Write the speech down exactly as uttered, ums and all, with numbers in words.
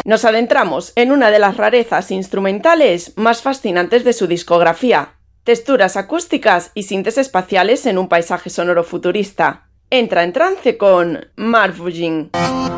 nos adentramos en una de las rarezas instrumentales más fascinantes de su discografía. Texturas acústicas y sintes espaciales en un paisaje sonoro futurista. Entra en trance con Marvujin.